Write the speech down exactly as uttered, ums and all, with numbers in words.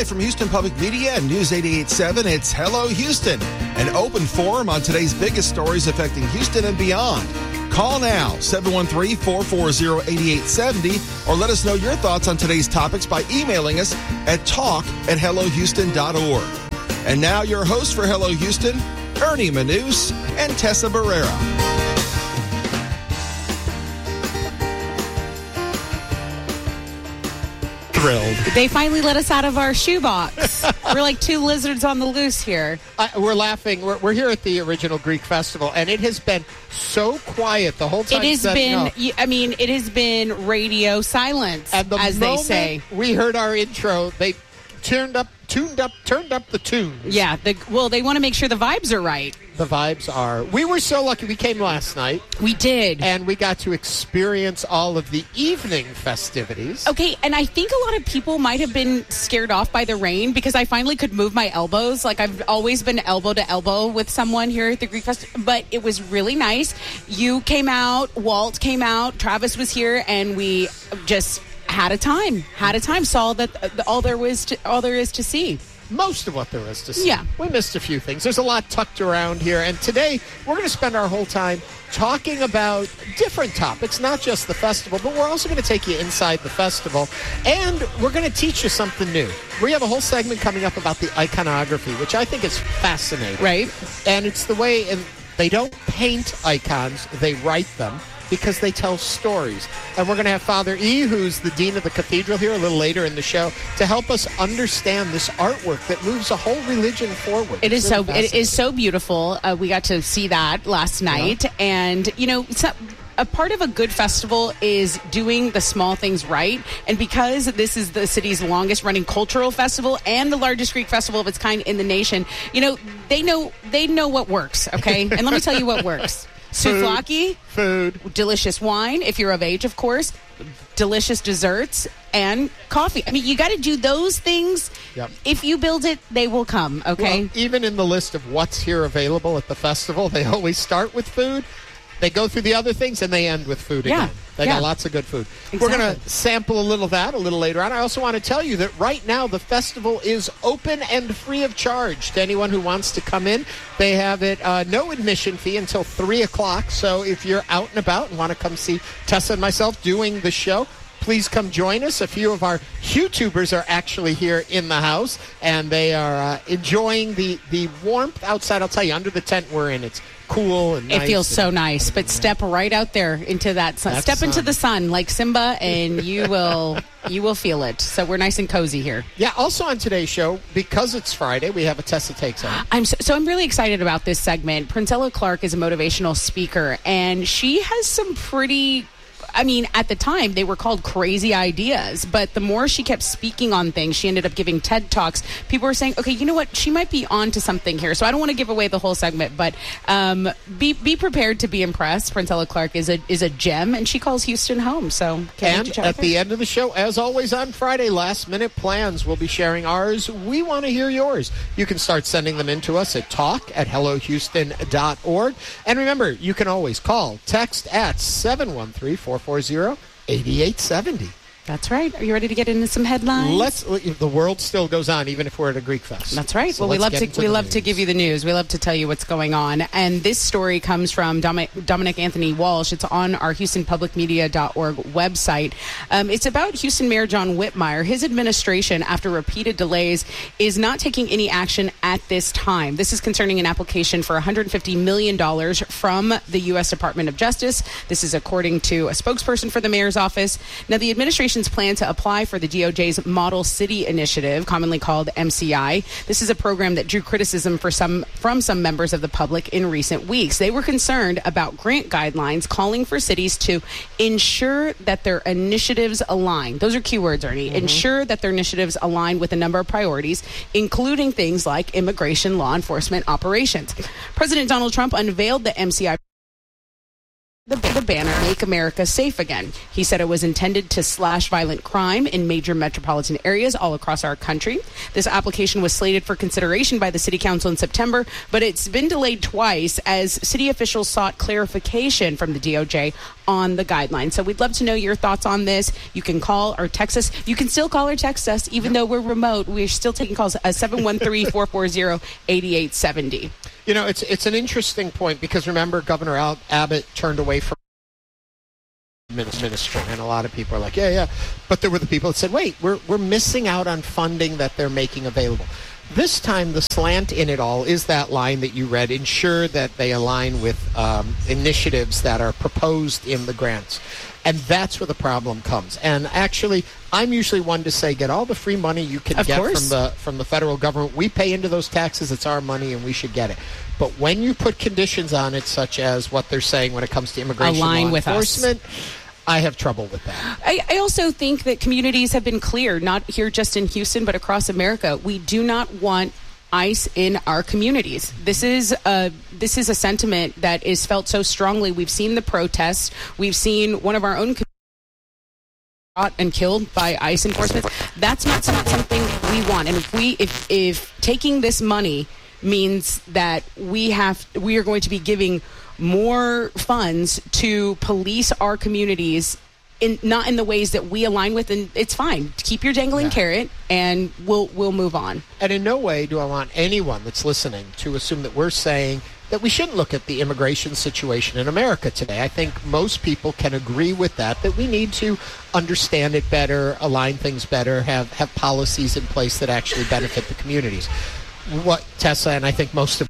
from Houston Public Media and News eighty-eight point seven, it's Hello Houston, an open forum on today's biggest stories affecting Houston and beyond. Call now, seven one three, four four zero, eight eight seven zero, or let us know your thoughts on today's topics by emailing us at talk at hello houston dot org. And now your hosts for Hello Houston, Ernie Manous and Tessa Barrera. Thrilled. They finally let us out of our shoebox. We're like two lizards on the loose here. Uh, we're laughing. We're, we're here at the original Greek festival, and it has been so quiet the whole time. It has setting been, up. I mean, it has been radio silence, And the as they moment say. we heard our intro, they turned up, tuned up, turned up the tunes. Yeah, the, well, they want to make sure the vibes are right. The vibes are. We were so lucky. We came last night. We did. And we got to experience all of the evening festivities. Okay, and I think a lot of people might have been scared off by the rain because I finally could move my elbows. Like, I've always been elbow to elbow with someone here at the Greek Festival, but it was really nice. You came out, Walt came out, Travis was here, and we just had a time. Had a time. Saw that all there was to, all there is to see. Most of what there is to see. Yeah. We missed a few things. There's a lot tucked around here. And today, we're going to spend our whole time talking about different topics, not just the festival, but we're also going to take you inside the festival. And we're going to teach you something new. We have a whole segment coming up about the iconography, which I think is fascinating. Right. And it's the way, and they don't paint icons, they write them, because they tell stories. And we're going to have Father E., who's the dean of the cathedral here a little later in the show, to help us understand this artwork that moves a whole religion forward. It is really so it is so beautiful. Uh, we got to see that last night. Yeah. And, you know, so, a part of a good festival is doing the small things right. And because this is the city's longest running cultural festival and the largest Greek festival of its kind in the nation, you know, they know they know what works, okay? And let me tell you what works. Souvlaki, food, delicious wine, if you're of age, of course, delicious desserts, and coffee. I mean, you got to do those things. Yep. If you build it, they will come, okay? Well, even in the list of what's here available at the festival, they always start with food. They go through the other things, and they end with food yeah. again. They yeah. got lots of good food. Exactly. We're going to sample a little of that a little later on. I also want to tell you that right now the festival is open and free of charge to anyone who wants to come in. They have it uh, no admission fee until three o'clock. So if you're out and about and want to come see Tessa and myself doing the show, please come join us. A few of our YouTubers are actually here in the house, and they are uh, enjoying the, the warmth outside. I'll tell you, under the tent we're in, it's cool and nice. It feels and, so nice, but step right out there into that sun. That Step sun. into the sun like Simba, and you will you will feel it. So we're nice and cozy here. Yeah, also on today's show, because it's Friday, we have a Tessa Takes on. I'm so, so I'm really excited about this segment. Princella Clark is a motivational speaker, and she has some pretty... I mean, at the time, they were called crazy ideas, but the more she kept speaking on things, she ended up giving TED Talks. People were saying, okay, you know what? She might be on to something here. So I don't want to give away the whole segment, but um, be be prepared to be impressed. Princella Clark is a is a gem, and she calls Houston home. So can't And at the end of the show, as always on Friday, last-minute plans. We'll be sharing ours. We want to hear yours. You can start sending them in to us at talk at hello houston dot org. And remember, you can always call, text at seven one three, four four zero, eight eight seven zero. That's right. Are you ready to get into some headlines? Let's. The world still goes on, even if we're at a Greek fest. That's right. So well, we love get to into we the love news. to give you the news. We love to tell you what's going on. And this story comes from Dominic, Dominic Anthony Walsh. It's on our houston public media dot org website. Um, it's about Houston Mayor John Whitmire. His administration, after repeated delays, is not taking any action at this time. This is concerning an application for one hundred fifty million dollars from the U S Department of Justice. This is according to a spokesperson for the mayor's office. Now, the administration's plan to apply for the D O J's Model City Initiative, commonly called M C I. This is a program that drew criticism for some from some members of the public in recent weeks. They were concerned about grant guidelines calling for cities to ensure that their initiatives align. Those are keywords, Ernie. Mm-hmm. Ensure that their initiatives align with a number of priorities, including things like immigration, law enforcement operations. President Donald Trump unveiled the M C I. The, the banner, Make America Safe Again. He said it was intended to slash violent crime in major metropolitan areas all across our country. This application was slated for consideration by the City Council in September, but it's been delayed twice as city officials sought clarification from the D O J on the guidelines. So we'd love to know your thoughts on this. You can call or text us. You can still call or text us, even though we're remote. We're still taking calls at seven one three, four four zero, eight eight seven zero. You know, it's it's an interesting point because remember, Governor Al- Abbott turned away from ministry, and a lot of people are like, yeah, yeah. But there were the people that said, wait, we're we're missing out on funding that they're making available. This time, the slant in it all is that line that you read, ensure that they align with um, initiatives that are proposed in the grants. And that's where the problem comes. And actually, I'm usually one to say, get all the free money you can Of get course. from the from the federal government. We pay into those taxes. It's our money, and we should get it. But when you put conditions on it, such as what they're saying when it comes to immigration Align law with us. enforcement, I have trouble with that. I, I also think that communities have been clear, not here just in Houston, but across America. We do not want ICE in our communities. This is a this is a sentiment that is felt so strongly. We've seen the protests. We've seen one of our own communities shot and killed by ICE enforcement. That's not some- something we want. And if we if if taking this money means that we have we are going to be giving more funds to police our communities in not in the ways that we align with, and it's fine. Keep your dangling Yeah. carrot, and we'll we'll move on. And in no way do I want anyone that's listening to assume that we're saying that we shouldn't look at the immigration situation in America today. I think most people can agree with that, that we need to understand it better, align things better, have, have policies in place that actually benefit the communities. What Tessa and I think most of